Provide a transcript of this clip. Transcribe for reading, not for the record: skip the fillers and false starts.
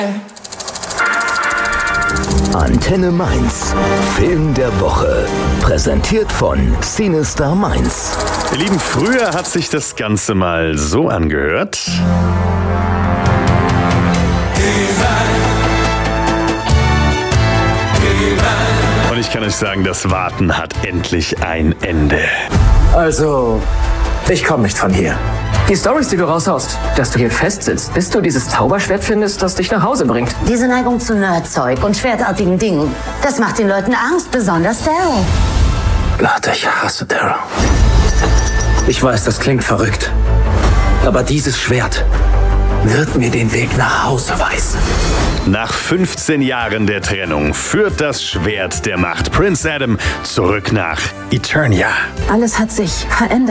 Antenne Mainz. Film der Woche. Präsentiert von Cinestar Mainz. Ihr Lieben, früher hat sich das Ganze mal so angehört. Und ich kann euch sagen, das Warten hat endlich ein Ende. Also, ich komme nicht von hier. Die Storys, die du raushaust, dass du hier festsitzt, bis du dieses Zauberschwert findest, das dich nach Hause bringt. Diese Neigung zu Nerdzeug und schwertartigen Dingen, das macht den Leuten Angst, besonders Daryl. Leute, ich hasse Daryl. Ich weiß, das klingt verrückt. Aber dieses Schwert wird mir den Weg nach Hause weisen. Nach 15 Jahren der Trennung führt das Schwert der Macht Prince Adam zurück nach Eternia. Alles hat sich verändert.